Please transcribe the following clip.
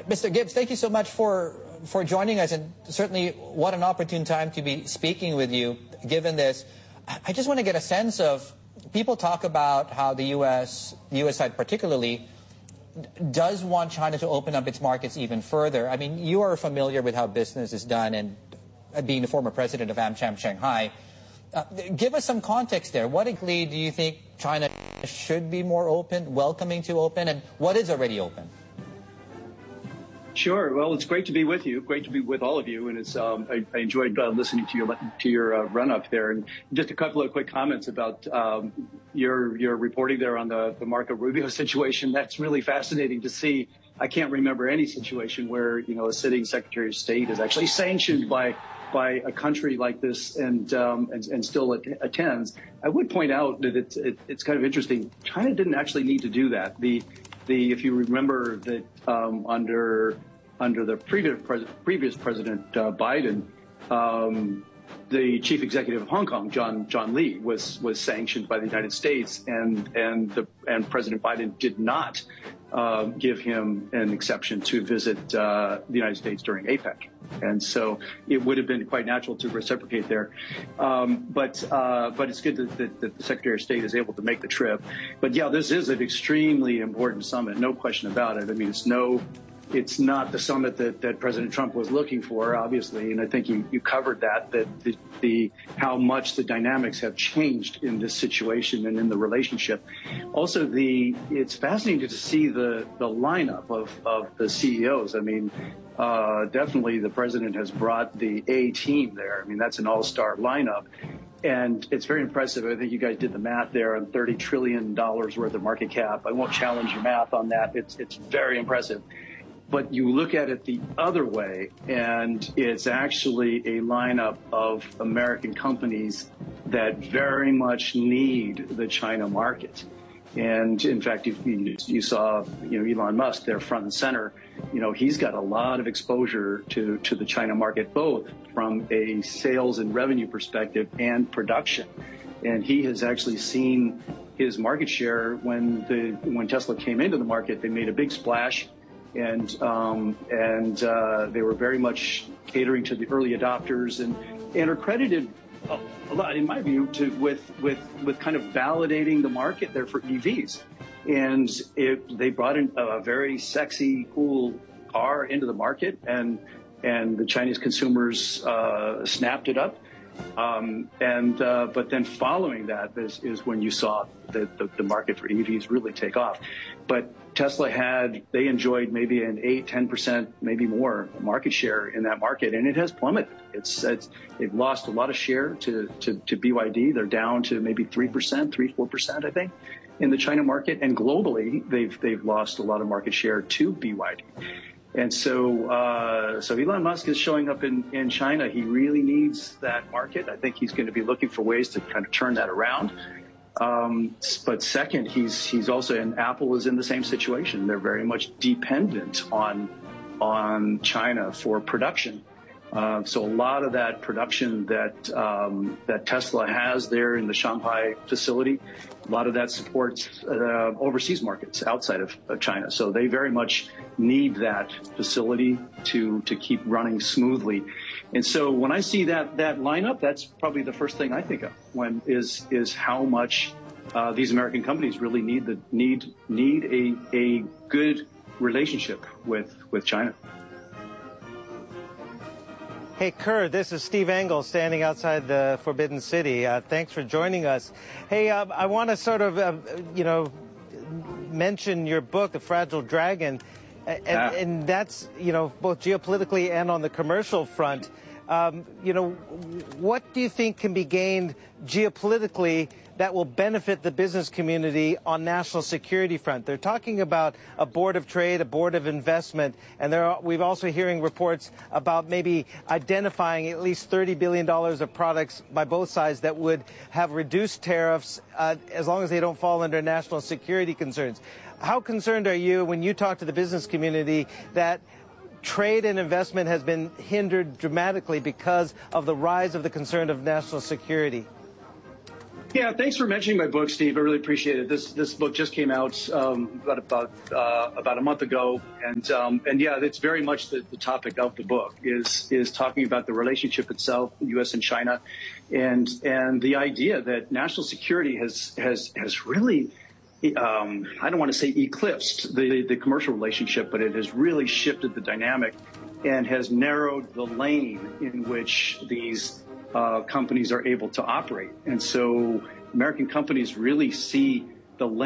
Mr. Gibbs, thank you so much for joining us, and certainly what an opportune time to be speaking with you, given this. I just want to get a sense of, people talk about how the U.S. side particularly, does want China to open up its markets even further. I mean, you are familiar with how business is done, and being the former president of AmCham Shanghai. Give us some context there. What exactly do you think China should be more open, welcoming to open, and what is already open? Sure. Well, it's great to be with you. Great to be with all of you, and it's I enjoyed listening to your run up there. And just a couple of quick comments about your reporting there on the Marco Rubio situation. That's really fascinating to see. I can't remember any situation where a sitting Secretary of State is actually sanctioned by a country like this and still attends. I would point out that it's kind of interesting. China didn't actually need to do that. If you remember that under the previous President Biden, the chief executive of Hong Kong, John Lee, was sanctioned by the United States, and President Biden did not give him an exception to visit the United States during APEC, and so it would have been quite natural to reciprocate there. But it's good that the Secretary of State is able to make the trip. But yeah, this is an extremely important summit, no question about it. I mean, it's not the summit that President Trump was looking for, obviously, and I think you covered that how much the dynamics have changed in this situation and in the relationship. Also, it's fascinating to see the lineup of the CEOs. I mean, definitely the president has brought the A team there. I mean, that's an all-star lineup. And it's very impressive. I think you guys did the math there on $30 trillion worth of market cap. I won't challenge your math on that. It's very impressive. But you look at it the other way, and it's actually a lineup of American companies that very much need the China market. And in fact, you saw, Elon Musk there front and center. He's got a lot of exposure to the China market, both from a sales and revenue perspective and production. And he has actually seen his market share when Tesla came into the market. They made a big splash. And they were very much catering to the early adopters and are credited a lot, in my view, with kind of validating the market there for EVs. And they brought in a very sexy, cool car into the market, and the Chinese consumers snapped it up. But then following that is when you saw the market for EVs really take off. But Tesla they enjoyed maybe an 8-10%, maybe more market share in that market, and it has plummeted. They've lost a lot of share to BYD. They're down to maybe 3%, I think, in the China market, and globally they've lost a lot of market share to BYD. And so Elon Musk is showing up in China. He really needs that market. I think he's going to be looking for ways to kind of turn that around. But second, he's also, and Apple is in the same situation. They're very much dependent on China for production. So a lot of that production that Tesla has there in the Shanghai facility, a lot of that supports overseas markets outside of China. So they very much need that facility to keep running smoothly. And so when I see that lineup, that's probably the first thing I think of is how much these American companies really need a good relationship with China. Hey, Kerr, this is Steve Engel standing outside the Forbidden City. Thanks for joining us. Hey, I want to sort of, mention your book, The Fragile Dragon, and that's, both geopolitically and on the commercial front. What do you think can be gained geopolitically that will benefit the business community on national security front? They're talking about a board of trade, a board of investment, and we've also hearing reports about maybe identifying at least $30 billion of products by both sides that would have reduced tariffs as long as they don't fall under national security concerns. How concerned are you when you talk to the business community that trade and investment has been hindered dramatically because of the rise of the concern of national security? Yeah, thanks for mentioning my book, Steve. I really appreciate it. This book just came out about a month ago, and yeah, it's very much the topic of the book is talking about the relationship itself, the U.S. and China, and the idea that national security has really. I don't want to say eclipsed the commercial relationship, but it has really shifted the dynamic and has narrowed the lane in which these companies are able to operate. And so American companies really see the lane